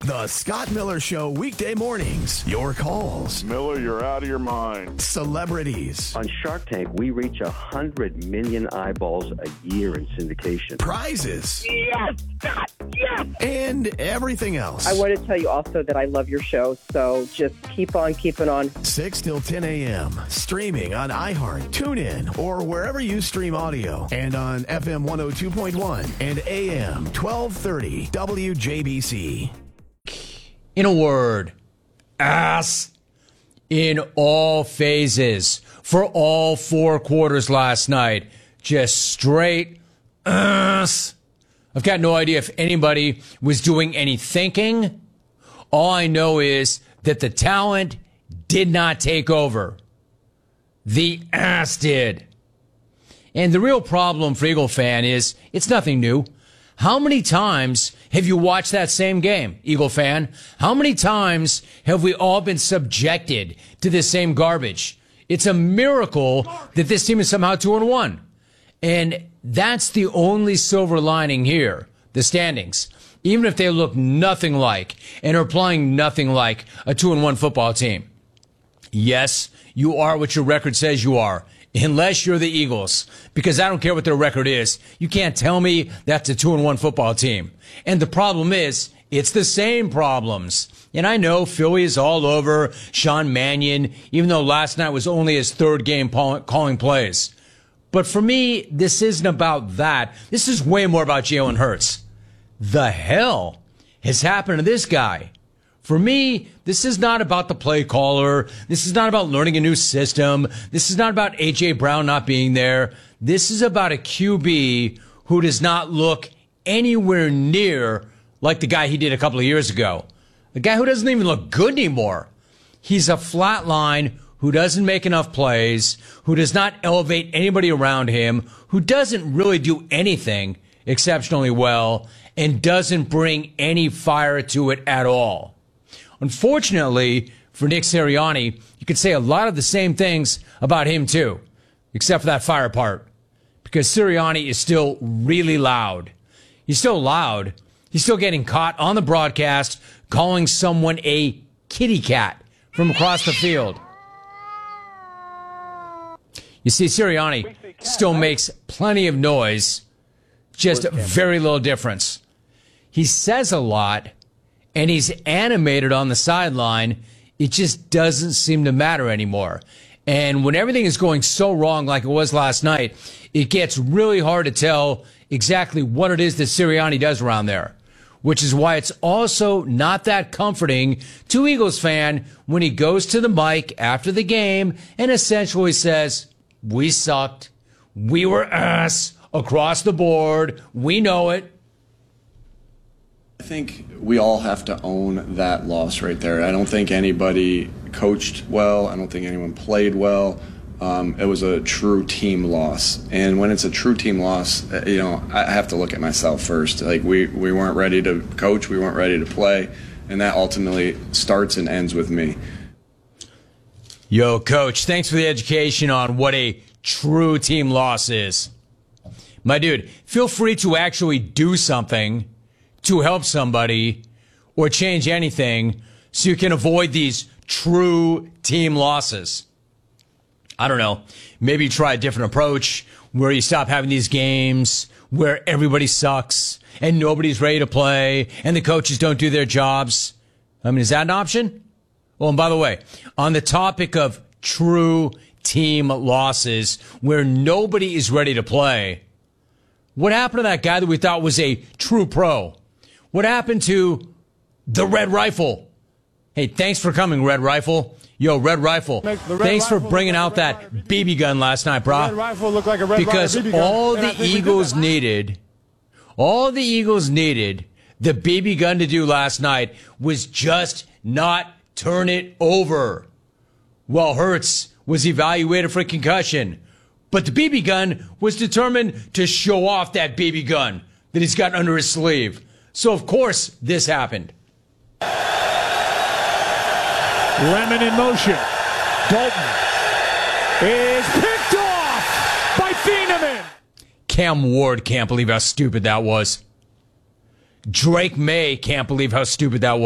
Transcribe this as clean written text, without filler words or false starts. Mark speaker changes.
Speaker 1: The Scott Miller Show, weekday mornings. Your calls.
Speaker 2: Miller, you're out of your mind.
Speaker 1: Celebrities.
Speaker 3: On Shark Tank, we reach 100 million eyeballs a year in syndication.
Speaker 1: Prizes.
Speaker 4: Yes, Scott, yes!
Speaker 1: And everything else.
Speaker 5: I want to tell you also that I love your show, so just keep on keeping on.
Speaker 1: 6 till 10 a.m. Streaming on iHeart, TuneIn, or wherever you stream audio. And on FM 102.1 and AM 1230 WJBC.
Speaker 6: In a word, ass in all phases for all 4 quarters last night. Just straight ass. I've got no idea if anybody was doing any thinking. All I know is that the talent did not take over. The ass did. And the real problem for Eagle fan is it's nothing new. How many times have you watched that same game, Eagle fan? How many times have we all been subjected to this same garbage? It's a miracle that this team is somehow 2-1. And that's the only silver lining here, the standings. Even if they look nothing like and are playing nothing like a 2-1 football team. Yes, you are what your record says you are. Unless you're the Eagles, because I don't care what their record is. You can't tell me that's a 2-1 football team. And the problem is, it's the same problems. And I know Philly is all over Sean Mannion, even though last night was only his 3rd game calling plays. But for me, this isn't about that. This is way more about Jalen Hurts. The hell has happened to this guy? For me, this is not about the play caller. This is not about learning a new system. This is not about A.J. Brown not being there. This is about a QB who does not look anywhere near like the guy he did a couple of years ago. The guy who doesn't even look good anymore. He's a flat line who doesn't make enough plays, who does not elevate anybody around him, who doesn't really do anything exceptionally well, and doesn't bring any fire to it at all. Unfortunately, for Nick Sirianni, you could say a lot of the same things about him too, except for that fire part. Because Sirianni is still really loud. He's still loud. He's still getting caught on the broadcast calling someone a kitty cat from across the field. You see, Sirianni still makes plenty of noise, just very little difference. He says a lot, and he's animated on the sideline. It just doesn't seem to matter anymore. And when everything is going so wrong like it was last night, it gets really hard to tell exactly what it is that Sirianni does around there, which is why it's also not that comforting to Eagles fan when he goes to the mic after the game and essentially says, we sucked, we were ass across the board, we know it.
Speaker 7: I think we all have to own that loss right there. I don't think anybody coached well. I don't think anyone played well. It was a true team loss. And when it's a true team loss, I have to look at myself first. Like we weren't ready to coach. We weren't ready to play. And that ultimately starts and ends with me.
Speaker 6: Yo, Coach, thanks for the education on what a true team loss is. My dude, feel free to actually do something to help somebody or change anything so you can avoid these true team losses. I don't know. Maybe try a different approach where you stop having these games where everybody sucks and nobody's ready to play and the coaches don't do their jobs. I mean, is that an option? Well, and by the way, on the topic of true team losses where nobody is ready to play, what happened to that guy that we thought was a true pro? What happened to the Red Rifle? Hey, thanks for coming, Red Rifle. Yo, Red Rifle, thanks for bringing out that BB gun last night, brah. Because all the Eagles needed, the BB gun to do last night was just not turn it over. Well, Hurts was evaluated for concussion, but the BB gun was determined to show off that BB gun that he's got under his sleeve. So, of course, this happened.
Speaker 8: Lemon in motion. Dalton is picked off by Thieneman.
Speaker 6: Cam Ward can't believe how stupid that was. Drake May can't believe how stupid that was.